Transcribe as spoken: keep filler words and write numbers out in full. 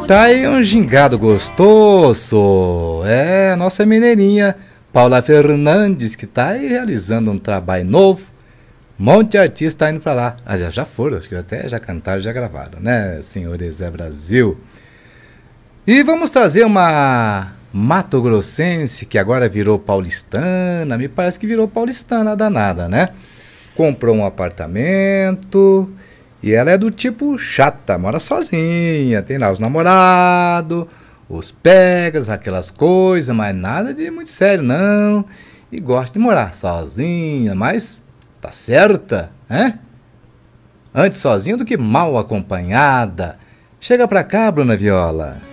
Tá aí um gingado gostoso. É, a nossa mineirinha Paula Fernandes, que tá aí realizando um trabalho novo. Um monte de artista tá indo pra lá. Ah, já, já foram, acho que até já cantaram, já gravaram, né, senhores? É Brasil. E vamos trazer uma Mato Grossense que agora virou paulistana. Me parece que virou paulistana danada, né? Comprou um apartamento e ela é do tipo chata, mora sozinha, tem lá os namorados, os pegas, aquelas coisas, mas nada de muito sério não. E gosta de morar sozinha, mas tá certa, né? Antes sozinha do que mal acompanhada. Chega pra cá, Bruna Viola.